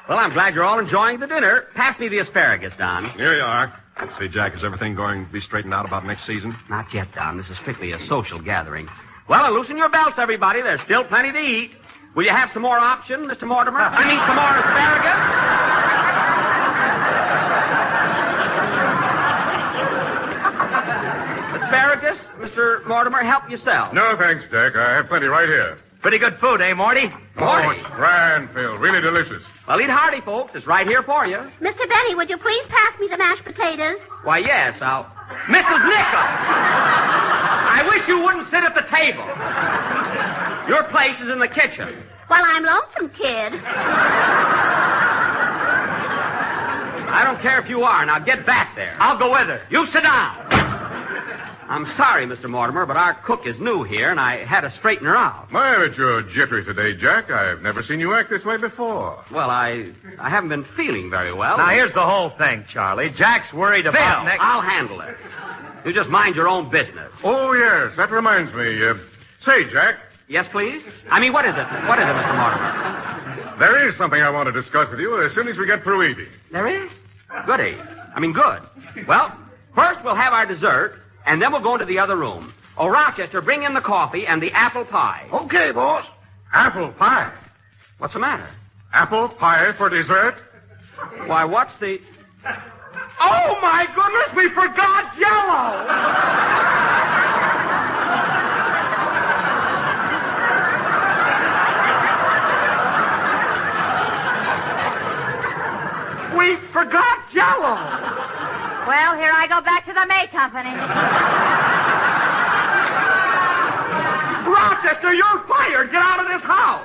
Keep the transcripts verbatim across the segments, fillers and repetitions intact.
Well, I'm glad you're all enjoying the dinner. Pass me the asparagus, Don. Here you are. Say, Jack, is everything going to be straightened out about next season? Not yet, Don. This is strictly a social gathering. Well, loosen your belts, everybody. There's still plenty to eat. Will you have some more option, Mister Mortimer? I mean, some more asparagus? Asparagus, Mister Mortimer, help yourself. No, thanks, Jack. I have plenty right here. Pretty good food, eh, Morty? Morty. Oh, it's grand, Phil. Really delicious. Well, eat hearty, folks. It's right here for you. Mister Benny, would you please pass me the mashed potatoes? Why, yes, I'll... Missus Nickel! I wish you wouldn't sit at the table. Your place is in the kitchen. Well, I'm lonesome, kid. I don't care if you are. Now get back there. I'll go with her. You sit down. I'm sorry, Mister Mortimer, but our cook is new here, and I had to straighten her out. My, but you're jittery today, Jack. I've never seen you act this way before. Well, I I haven't been feeling very well. Now, here's the whole thing, Charlie. Jack's worried Phil, about next... I'll handle it. You just mind your own business. Oh, yes. That reminds me. Uh, say, Jack. Yes, please? I mean, what is it? What is it, Mister Mortimer? There is something I want to discuss with you as soon as we get through eating. There is? Goody. I mean, good. Well, first we'll have our dessert, and then we'll go into the other room. Oh, Rochester, bring in the coffee and the apple pie. Okay, boss. Apple pie. What's the matter? Apple pie for dessert? Why, what's the... Oh, my goodness, we forgot Jell-O! We forgot Jell-O! Well, here I go back to the May Company. Rochester, you're fired! Get out of this house!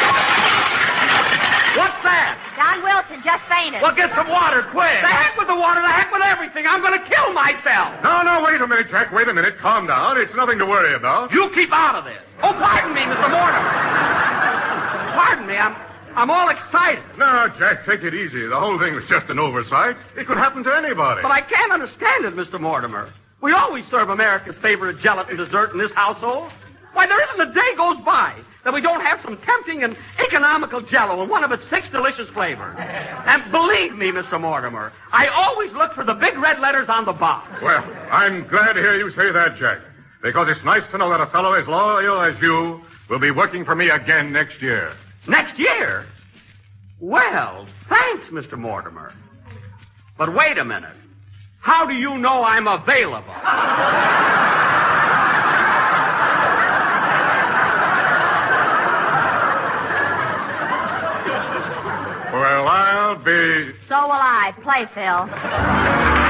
What's that? Don Wilson just fainted. Well, get some water, quick! The heck with the water, the heck with everything! I'm going to kill myself! No, no, wait a minute, Jack. Wait a minute. Calm down. It's nothing to worry about. You keep out of this. Oh, pardon me, Mister Mortimer. Pardon me, I'm... I'm all excited. No, Jack, take it easy. The whole thing was just an oversight. It could happen to anybody. But I can't understand it, Mister Mortimer. We always serve America's favorite gelatin dessert in this household. Why, there isn't a day goes by that we don't have some tempting and economical Jell-O in one of its six delicious flavors. And believe me, Mister Mortimer, I always look for the big red letters on the box. Well, I'm glad to hear you say that, Jack, because it's nice to know that a fellow as loyal as you will be working for me again next year. Next year? Well, thanks, Mister Mortimer. But wait a minute. How do you know I'm available? Well, I'll be... So will I. Play, Phil.